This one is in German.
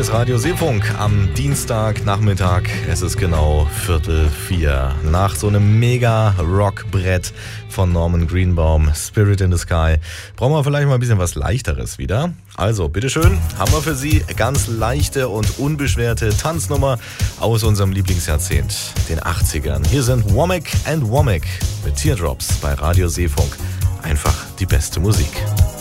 ist Radio Seefunk am Dienstagnachmittag. Es ist genau 3:45. Nach so einem Mega-Rock-Brett von Norman Greenbaum, Spirit in the Sky, brauchen wir vielleicht mal ein bisschen was Leichteres wieder. Also, bitteschön, haben wir für Sie ganz leichte und unbeschwerte Tanznummer aus unserem Lieblingsjahrzehnt, den 80ern. Hier sind Womack and Womack mit Teardrops bei Radio Seefunk. Einfach die beste Musik.